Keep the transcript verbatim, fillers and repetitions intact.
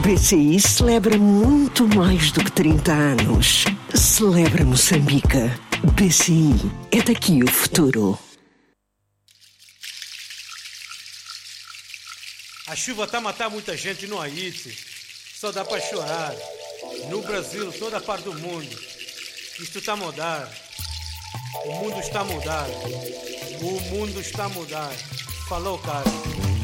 B C I celebra muito mais do que trinta anos. Celebra Moçambique. B C I é daqui o futuro. A chuva está a matar muita gente no Haiti. Só dá para chorar. No Brasil, toda parte do mundo. Isto está a mudar. O mundo está a mudar. O mundo está a mudar. Falou, cara.